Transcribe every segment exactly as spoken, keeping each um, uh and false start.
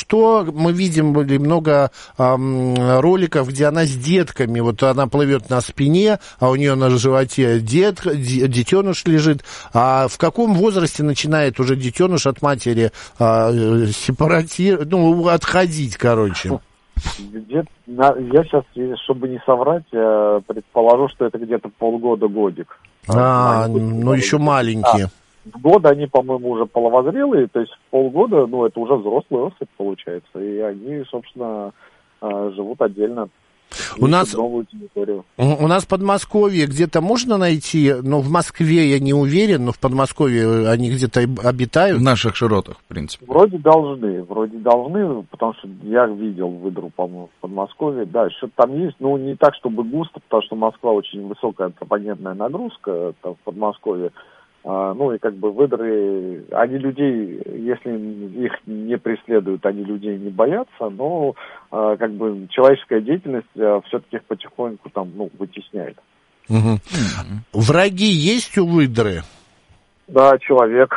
что мы видим были много эм, роликов, где она с детками, вот она плывет на спине, а у нее на животе дет, детеныш лежит. А в каком возрасте начинает уже детеныш от матери э, сепарати... ну, отходить, короче? Где я сейчас, чтобы не соврать, предположу, что это где-то полгода-годик. А, ну еще маленькие. А, в год они, по-моему, уже половозрелые, то есть в полгода, ну, это уже взрослый особь получается, и они, собственно, живут отдельно. У нас, новую территорию. У нас в Подмосковье где-то можно найти, но в Москве я не уверен, но в Подмосковье они где-то обитают. В наших широтах, в принципе. Вроде должны, вроде должны, потому что я видел выдру, по-моему, в Подмосковье. Да, что-то там есть, но не так, чтобы густо, потому что Москва очень высокая антропогенная нагрузка там, в Подмосковье. А, ну и как бы выдры, они людей, если их не преследуют, они людей не боятся, но а, как бы человеческая деятельность а, все-таки их потихоньку там, ну, вытесняет. Угу. Враги есть у выдры? Да, человек.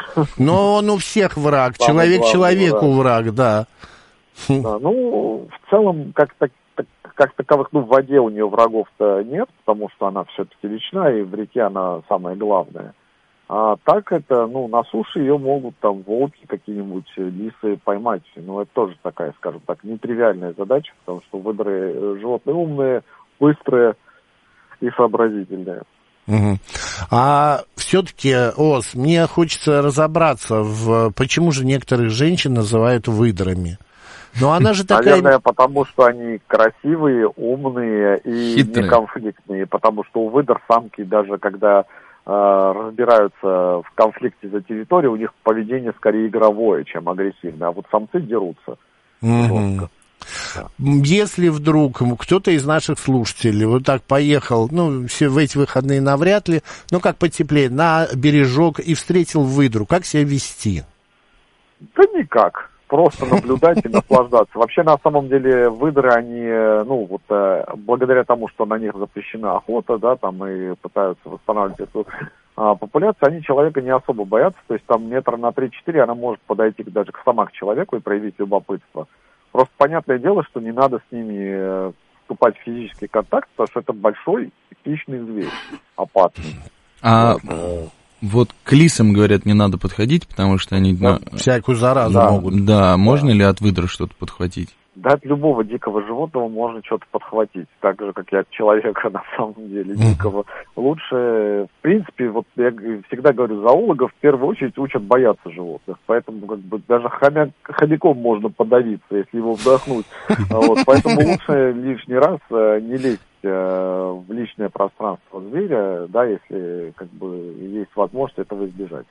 Но он у всех враг, человек человеку враг, да. Да. Ну, в целом, как, так, как таковых, ну, в воде у нее врагов-то нет, потому что она все-таки речная, и в реке она самая главная. А так это, ну, на суше ее могут там волки какие-нибудь, лисы поймать. Но это тоже такая, скажем так, нетривиальная задача, потому что выдры животные умные, быстрые и сообразительные. Угу. А все-таки, Ос, мне хочется разобраться, в почему же некоторых женщин называют выдрами. Но она же такая... Наверное, потому что они красивые, умные и хитрые, неконфликтные. Потому что у выдр самки, даже когда разбираются в конфликте за территорию, у них поведение скорее игровое, чем агрессивное, а вот самцы дерутся. Mm-hmm. Да. Если вдруг кто-то из наших слушателей вот так поехал, ну, все в эти выходные навряд ли, но как потеплее, на бережок и встретил выдру, как себя вести? Да никак. Просто наблюдать и наслаждаться. Вообще, на самом деле, выдры, они, ну, вот, благодаря тому, что на них запрещена охота, да, там, и пытаются восстанавливать эту а, популяцию, они человека не особо боятся, то есть там метра на три-четыре она может подойти даже к, сама к человеку и проявить любопытство. Просто понятное дело, что не надо с ними вступать в физический контакт, потому что это большой хищный зверь, опасный. А... Вот. Вот к лисам, говорят, не надо подходить, потому что они... Да, на... Всякую заразу да, могут. Да, можно да. ли от выдры что-то подхватить? Да, от любого дикого животного можно что-то подхватить. Так же, как и от человека, на самом деле, дикого. Лучше, в принципе, вот я всегда говорю, зоологов в первую очередь учат бояться животных. Поэтому, как бы, даже хомяк, хомяком можно подавиться, если его вдохнуть. Вот, поэтому лучше лишний раз не лезть в личное пространство зверя, да, если, как бы, есть возможность этого избежать.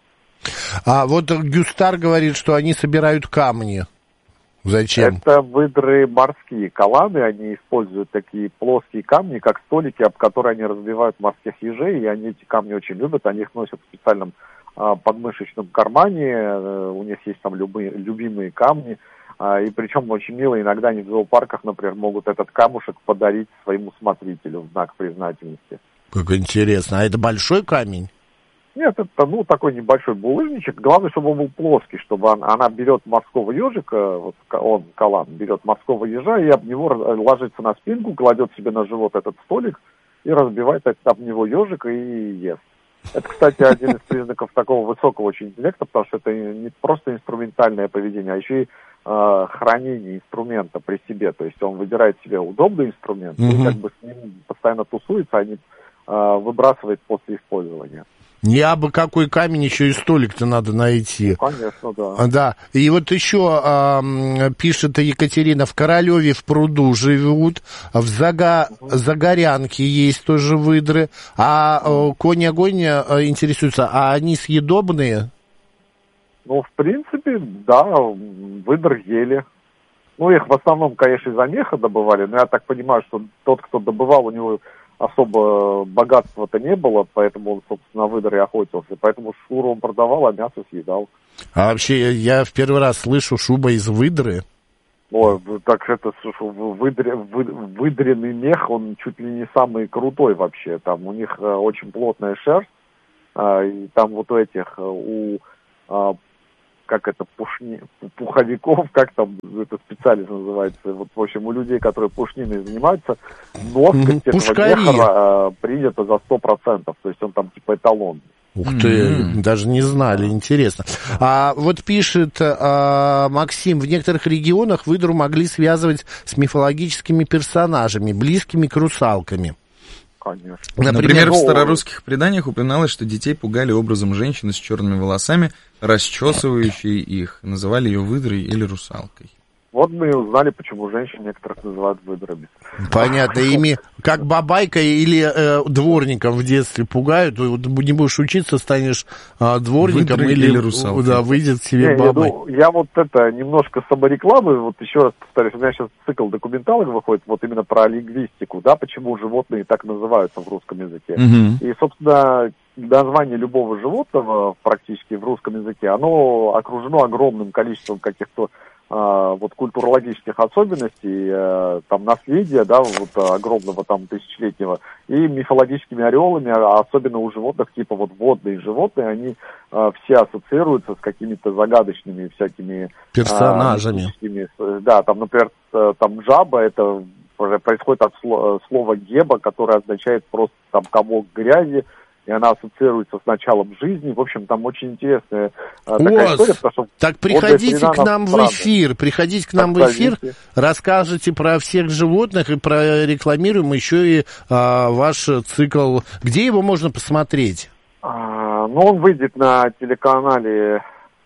А вот Гюстар говорит, что они собирают камни. Зачем? Это выдры морские каланы, они используют такие плоские камни, как столики, об которые они разбивают морских ежей, и они эти камни очень любят, они их носят в специальном а, подмышечном кармане, а, у них есть там любые, любимые камни, а, и причем очень мило, иногда они в зоопарках, например, могут этот камушек подарить своему смотрителю в знак признательности. Как интересно, а это большой камень? Нет, это, ну, такой небольшой булыжничек. Главное, чтобы он был плоский, чтобы она, она берет морского ежика, вот он, калан, берет морского ежа и об него ложится на спинку, кладет себе на живот этот столик и разбивает об него ежика и ест. Это, кстати, один из признаков такого высокого очень интеллекта, потому что это не просто инструментальное поведение, а еще и э, хранение инструмента при себе. То есть он выбирает себе удобный инструмент mm-hmm. и как бы с ним постоянно тусуется, а не э, выбрасывает после использования. Не абы какой камень, еще и столик-то надо найти. Ну, конечно, да. Да. И вот еще э, пишет Екатерина, в Королеве в пруду живут, в Зага... угу. Загорянке есть тоже выдры. А э, конь-огонь э, интересуется, а они съедобные? Ну, в принципе, да, выдр ели. Ну, их в основном, конечно, из-за меха добывали, но я так понимаю, что тот, кто добывал, у него особо богатства-то не было, поэтому он, собственно, на выдры охотился. Поэтому шкуру он продавал, а мясо съедал. А вообще, я в первый раз слышу шуба из выдры. Ой, так это, слушай, выдре, вы, выдренный мех, он чуть ли не самый крутой вообще. Там у них а, очень плотная шерсть, а, и там вот у этих, у а, как это, пушни, пуховиков, как там это специально называется. Вот, в общем, у людей, которые пушниной занимаются, носкость этого меха принята за сто процентов. То есть он там типа эталон. Ух ты, mm-hmm. даже не знали, интересно. А вот пишет а, Максим, в некоторых регионах выдру могли связывать с мифологическими персонажами, близкими к русалками. Конечно. Например, Например в старорусских преданиях упоминалось, что детей пугали образом женщины с черными волосами, расчесывающей их. Называли ее выдрой или русалкой. Вот мы и узнали, почему женщин некоторых называют выдрами. Понятно, ими как бабайка или э, дворником в детстве пугают, вот не будешь учиться, станешь э, дворником или, или русалкой. Да, выйдет себе не, бабай. Не, ну, я вот это, немножко саморекламы, вот еще раз повторюсь, у меня сейчас цикл документалок выходит вот именно про лингвистику, да, почему животные так называются в русском языке. Угу. И, собственно, название любого животного практически в русском языке, оно окружено огромным количеством каких-то вот культурологических особенностей, там наследия, да, вот огромного там тысячелетнего, и мифологическими ореолами, особенно у животных, типа вот водные животные, они все ассоциируются с какими-то загадочными всякими персонажами. Да, там, например, там жаба, это происходит от слова геба, которое означает просто там комок грязи, и она ассоциируется с началом жизни. В общем, там очень интересная а, такая Ос, история, потому что... Так приходите к нам в эфир, приходите к нам в эфир, расскажите про всех животных и прорекламируем еще и а, ваш цикл. Где его можно посмотреть? А, ну, он выйдет на телеканале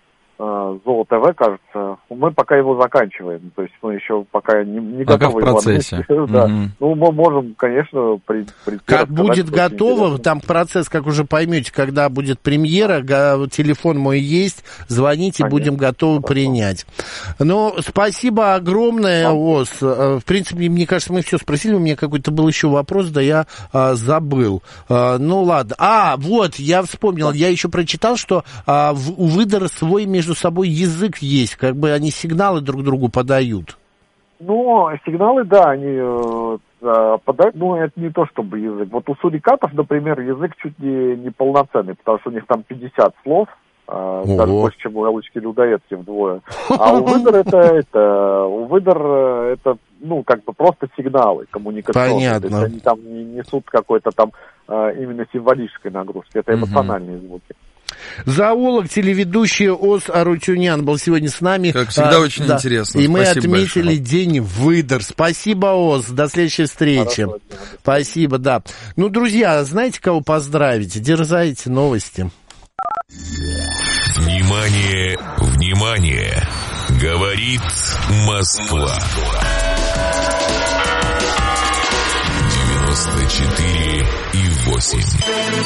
а, Зоо ТВ, кажется. Мы пока его заканчиваем, то есть мы еще пока не, не пока готовы. В процессе. Его да. mm-hmm. Ну, мы можем, конечно, при, прийти. Как будет готово, там процесс, как уже поймете, когда будет премьера, телефон мой есть, звоните, конечно. Будем готовы Хорошо. Принять. Ну, спасибо огромное, Ос. В принципе, мне кажется, мы все спросили, у меня какой-то был еще вопрос, да я а, забыл. А, ну, ладно. А, вот, я вспомнил, я еще прочитал, что а, в, у выдора свой между между собой язык есть, как бы они сигналы друг другу подают. Ну, сигналы, да, они э, подают, но это не то чтобы язык. Вот у сурикатов, например, язык чуть не, не полноценный, потому что у них там пятьдесят слов, э, даже больше, чем у элочки-людоедки вдвое. А у выдор это, это, у выдор это, ну, как бы просто сигналы коммуникационные. Понятно. То есть они там не несут какой-то там э, именно символической нагрузки, это эмоциональные звуки. Зоолог, телеведущий Ос Арутюнян был сегодня с нами. Как всегда, а, очень да. интересно. И мы Спасибо отметили большое. День выдор. Спасибо, Ос. До следующей встречи. Хорошо, спасибо, да. Ну, друзья, знаете, кого поздравить? Дерзайте, новости. Внимание, внимание! Говорит Москва. девяносто четыре и восемь.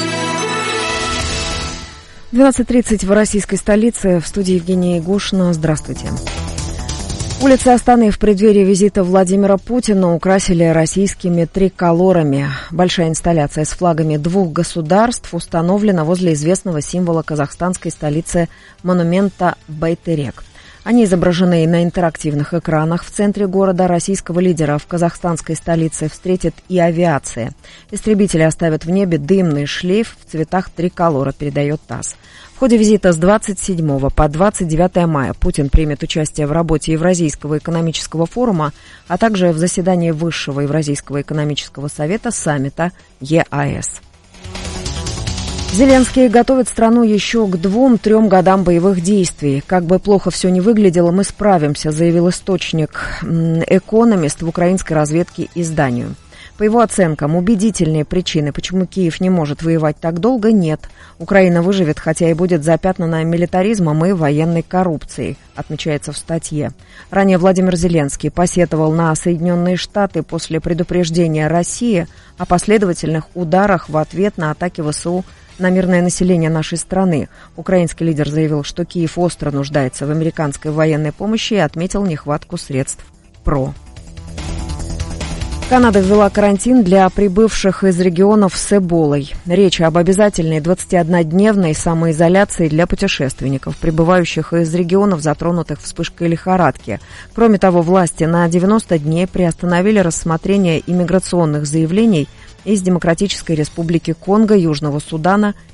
двенадцать тридцать в российской столице. В студии Евгения Егошина. Здравствуйте. Улицы Астаны в преддверии визита Владимира Путина украсили российскими триколорами. Большая инсталляция с флагами двух государств установлена возле известного символа казахстанской столицы монумента Байтерек. Они изображены на интерактивных экранах. В центре города российского лидера в казахстанской столице встретит и авиация. Истребители оставят в небе дымный шлейф в цветах триколора, передает ТАСС. В ходе визита с двадцать седьмого по двадцать девятое мая Путин примет участие в работе Евразийского экономического форума, а также в заседании Высшего Евразийского экономического совета саммита ЕАЭС. Зеленский готовит страну еще к двум-трем годам боевых действий. Как бы плохо все ни выглядело, мы справимся, заявил источник «Экономист» в украинской разведке изданию. По его оценкам, убедительные причины, почему Киев не может воевать так долго, нет. Украина выживет, хотя и будет запятнана милитаризмом и военной коррупцией, отмечается в статье. Ранее Владимир Зеленский посетовал на Соединенные Штаты после предупреждения России о последовательных ударах в ответ на атаки ВСУ на мирное население нашей страны. Украинский лидер заявил, что Киев остро нуждается в американской военной помощи и отметил нехватку средств ПРО. Канада ввела карантин для прибывших из регионов с Эболой. Речь об обязательной двадцатиоднодневной самоизоляции для путешественников, прибывающих из регионов, затронутых вспышкой лихорадки. Кроме того, власти на девяносто дней приостановили рассмотрение иммиграционных заявлений из Демократической Республики Конго, Южного Судана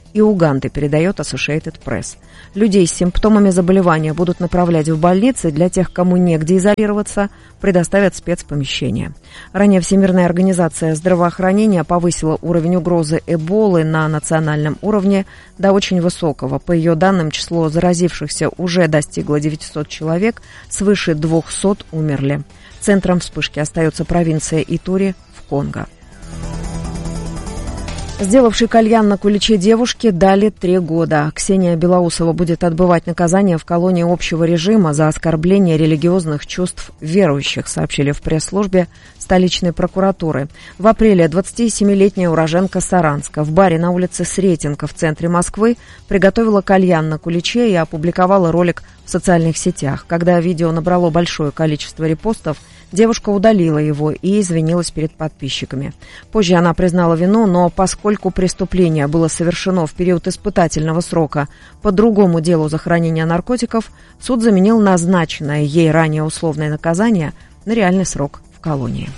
и Уганды, передает Associated Press. Людей с симптомами заболевания будут направлять в больницы, для тех, кому негде изолироваться, предоставят спецпомещения. Ранее Всемирная организация здравоохранения повысила уровень угрозы Эболы на национальном уровне до очень высокого. По ее данным, число заразившихся уже достигло девятьсот человек, свыше двухсот умерли. Центром вспышки остается провинция Итури в Конго. Сделавшей кальян на куличе девушке дали три года. Ксения Белоусова будет отбывать наказание в колонии общего режима за оскорбление религиозных чувств верующих, сообщили в пресс-службе столичной прокуратуры. В апреле двадцатисемилетняя уроженка Саранска в баре на улице Сретенка в центре Москвы приготовила кальян на куличе и опубликовала ролик в социальных сетях. Когда видео набрало большое количество репостов, девушка удалила его и извинилась перед подписчиками. Позже она признала вину, но поскольку преступление было совершено в период испытательного срока по другому делу за хранение наркотиков, суд заменил назначенное ей ранее условное наказание на реальный срок в колонии.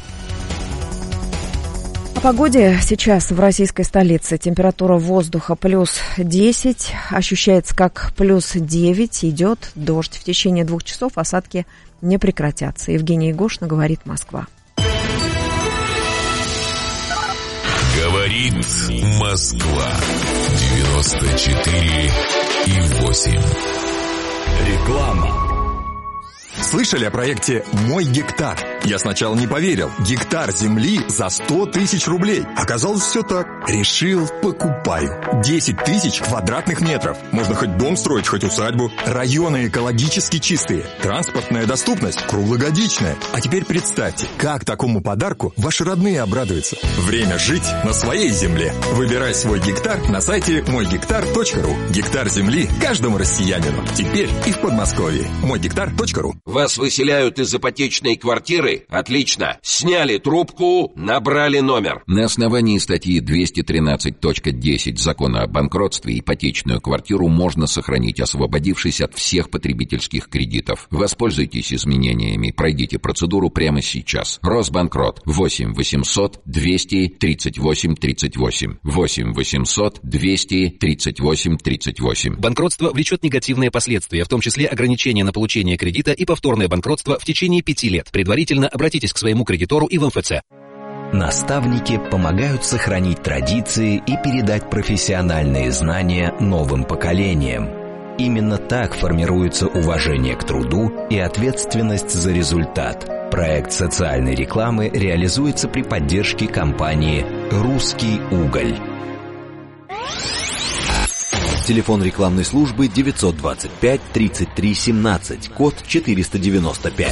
О погоде сейчас в российской столице. Температура воздуха плюс десять, ощущается как плюс девять, идет дождь. В течение двух часов осадки не прекратятся. Евгения Егошина, говорит Москва. Говорит Москва. девяносто четыре и восемь. Реклама. Слышали о проекте «Мой гектар»? Я сначала не поверил. Гектар земли за сто тысяч рублей. Оказалось, все так. Решил, покупаю. десять тысяч квадратных метров. Можно хоть дом строить, хоть усадьбу. Районы экологически чистые. Транспортная доступность круглогодичная. А теперь представьте, как такому подарку ваши родные обрадуются. Время жить на своей земле. Выбирай свой гектар на сайте мой гектар точка ру. Гектар земли каждому россиянину. Теперь и в Подмосковье. мой гектар точка ру. Вас выселяют из ипотечной квартиры? Отлично. Сняли трубку, набрали номер. На основании статьи двести тринадцать точка десять Закона о банкротстве ипотечную квартиру можно сохранить, освободившись от всех потребительских кредитов. Воспользуйтесь изменениями. Пройдите процедуру прямо сейчас. Росбанкрот. восемь восемьсот двести тридцать восемь тридцать восемь. восемь восемьсот двести тридцать восемь тридцать восемь. Банкротство влечет негативные последствия, в том числе ограничение на получение кредита и повторное банкротство в течение пяти лет. Предварительно обратитесь к своему кредитору и в эм эф цэ. Наставники помогают сохранить традиции и передать профессиональные знания новым поколениям. Именно так формируется уважение к труду и ответственность за результат. Проект социальной рекламы реализуется при поддержке компании «Русский уголь». Телефон рекламной службы девятьсот двадцать пять тридцать три семнадцать, код четыреста девяносто пять.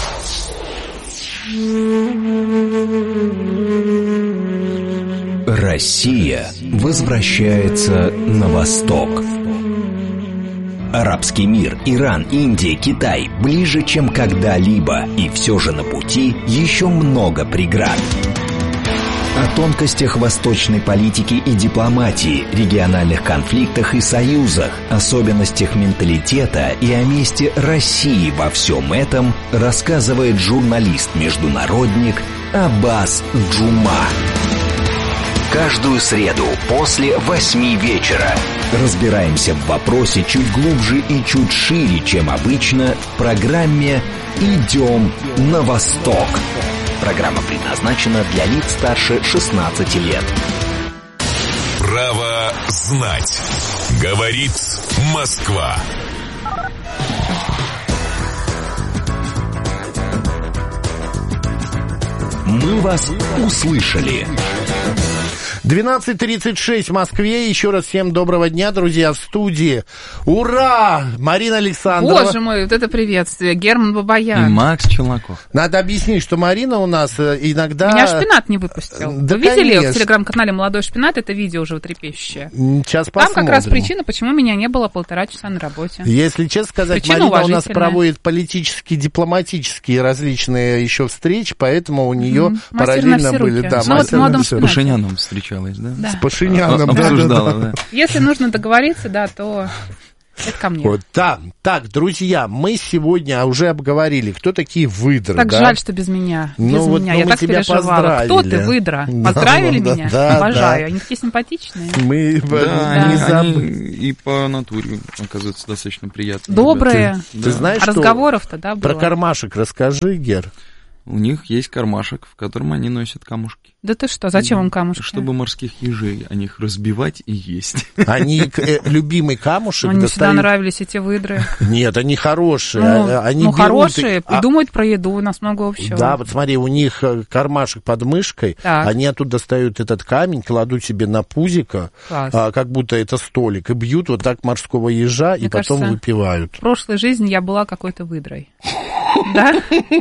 Россия возвращается на восток. Арабский мир, Иран, Индия, Китай ближе, чем когда-либо, и все же на пути еще много преград. О тонкостях восточной политики и дипломатии, региональных конфликтах и союзах, особенностях менталитета и о месте России во всем этом рассказывает журналист-международник Аббас Джума. Каждую среду после восьми вечера разбираемся в вопросе чуть глубже и чуть шире, чем обычно, в программе «Идем на восток». Программа предназначена для лиц старше шестнадцати лет. Право знать. Говорит Москва. Мы вас услышали. двенадцать тридцать шесть в Москве. Еще раз всем доброго дня, друзья, в студии. Ура! Марина Александрова. Боже мой, вот это приветствие. Герман Бабаян. И Макс Челноков. Надо объяснить, что Марина у нас иногда... Меня шпинат не выпустил. Да, вы видели конечно. в телеграм-канале «Молодой шпинат» это видео уже трепещущее? Сейчас Там посмотрим. как раз причина, почему меня не было полтора часа на работе. Если честно сказать, Причина Марина у нас уважительная. проводит политические, дипломатические различные еще встречи, поэтому у нее Мгм. параллельно Мастер на были... все Да, руки. Ну, вот мастер молодом на все С руки. Пашиняном встречалась, да? Да. С Пашиняном. Обсуждала, да. Если нужно договориться, да, то Это ко мне. Вот, да. Так, друзья, мы сегодня уже обговорили, кто такие выдры. Так да? жаль, что без меня. Без ну, вот, меня. ну, Я так переживала. Кто ты, выдра? Да, Поздравили да, меня? да, Обожаю. да. Они такие симпатичные. Мы Да, не они, забыли. они и по натуре, оказывается, достаточно приятные. Добрые. Ты, Да. ты знаешь, А что... разговоров-то, да, было? Про кармашек расскажи, Гер. У них есть кармашек, в котором они носят камушки. Да ты что, зачем им камушки? Чтобы морских ежей, о них разбивать и есть. Они э, любимый камушек Мне достают... всегда нравились эти выдры. Нет, они хорошие. Ну, они ну берут хорошие, и- а- думают про еду, у нас много общего. Да, вот смотри, у них э, кармашек под мышкой, Так. они оттуда достают этот камень, кладут себе на пузико, Класс. а, как будто это столик, и бьют вот так морского ежа, Мне и потом кажется, выпивают. В прошлой жизни я была какой-то выдрой. Да?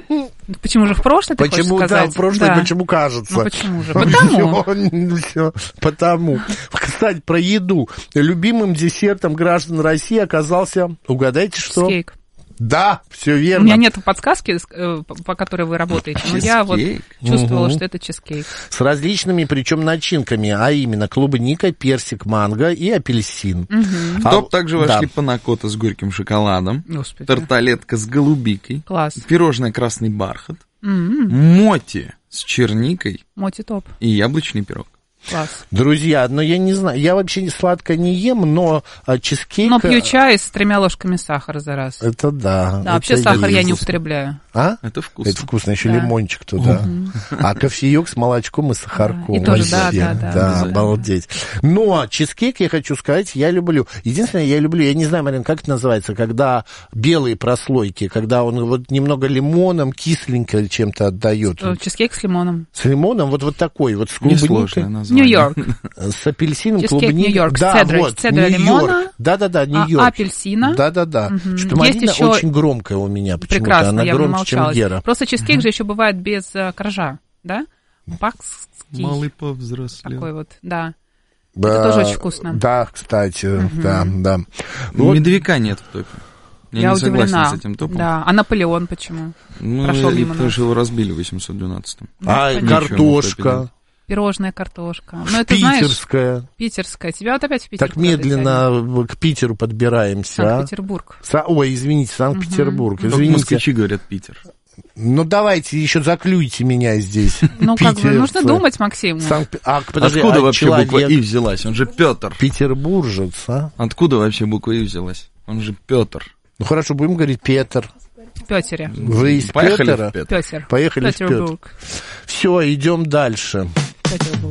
Почему же в прошлой, ты Почему, хочешь да, сказать? в прошлом, Да. почему кажется? Ну, почему же? Потому. Всё, всё, потому. Кстати, про еду. Любимым десертом граждан России оказался, угадайте, что? Чизкейк. Да, все У верно. меня нет подсказки, э, по по которой вы работаете, но я вот Чизкейк? чувствовала, Мгм. что это чизкейк. С различными, причем, начинками, а именно клубника, персик, манго и апельсин. Мгм. В А, топ также вошли да. панакота с горьким шоколадом, Господи. тарталетка с голубикой, Класс. пирожное красный бархат, М-м. моти с черникой Моти топ. и яблочный пирог. Класс. Друзья, ну я не знаю, я вообще сладко не ем, но а, чизкейк... Но пью чай с тремя ложками сахара за раз. Это да. Да, вообще это сахар я есть. не употребляю. А? Это вкусно. Это вкусно, еще Да. лимончик туда. А кофеек с молочком и сахарком. Да, и тоже, да, вообще. да, да, Да, обязательно. обалдеть. Но чизкейк, я хочу сказать, я люблю. Единственное, я люблю, я не знаю, Марин, как это называется, когда белые прослойки, когда он вот немного лимоном, кисленько чем-то отдает. Э, Чизкейк с лимоном. С лимоном, вот, вот такой, вот с клубникой. Несложное название. Нью-Йорк. С апельсином, Чизкейк клубникой. Нью-Йорк с Да, цедрой, вот, с цедрой Нью-Йорк. лимона, Да-да-да, а, Нью-Йорк. апельсина. Да-да-да. Мгм. Что Есть Марина еще- очень громкая у меня почему-то. Прекрасно, Она я громче, чем промолчалась. Гера. Просто чизкейк же еще бывает без э, коржа, да? Бакский. Малый повзрослел. Такой вот, да. Да, Это тоже очень вкусно. Да, кстати, Мгм. да, да. Ну, медовика нет в топе. Я, Я не согласен удивлена. с этим топом. Да. А Наполеон почему? Ну, Прошел и мимо потому нас. что его разбили в восемьсот двенадцатом. А, понятно. картошка. Пирожная картошка. Ну, это, знаешь, Питерская. питерская. Тебя вот опять в Питер Так куда-то тянет. медленно к Питеру подбираемся. а? Санкт-Петербург. Са- Ой, извините, Санкт-Петербург. Только Извините. москвичи говорят Питер. Ну, давайте еще заклюйте меня здесь. Ну, как бы, Питерцы. нужно думать, Максим. Санкт- А, подожди, Откуда а вообще человек буква И взялась? Он же Петр. Петербуржец, а? Откуда вообще буква И взялась? Он же Петр. Ну, хорошо, будем говорить Петр. В Петере. Вы из Поехали Петера? в Петр. Петер. Поехали в Петр. Петербург. Все, идем дальше. Петербург.